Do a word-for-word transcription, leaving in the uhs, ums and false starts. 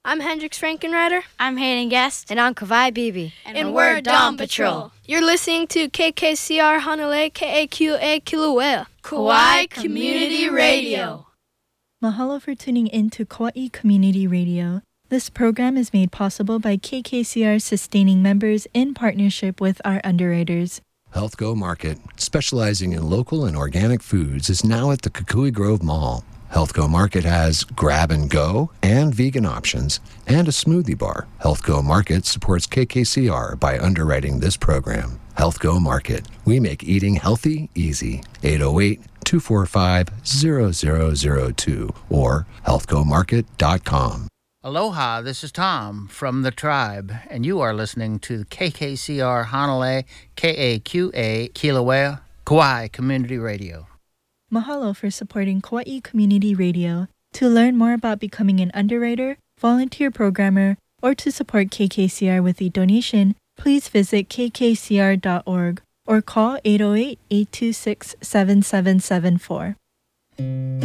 I'm Hendrix Frankenreiter. I'm Hayden Guest. And I'm Kawhi Beebe. And, and we're Dawn Patrol. You're listening to K K C R Hanalei K A Q A Kilauea. Kauai Community Radio. Mahalo for tuning in to Kauai Community Radio. This program is made possible by K K C R sustaining members in partnership with our underwriters. Health Go Market, specializing in local and organic foods, is now at the Kukui Grove Mall. Health Go Market has grab and go and vegan options and a smoothie bar. Health Go Market supports K K C R by underwriting this program. Health Go Market. We make eating healthy easy. eight oh eight, two four five, zero zero zero two or health go market dot com. Aloha, this is Tom from The Tribe, and you are listening to K K C R Hanalei K A Q A Kilauea, Kauai Community Radio. Mahalo for supporting Kauai Community Radio. To learn more about becoming an underwriter, volunteer programmer, or to support K K C R with a donation, please visit k k c r dot org or call eight oh eight, eight two six, seven seven seven four.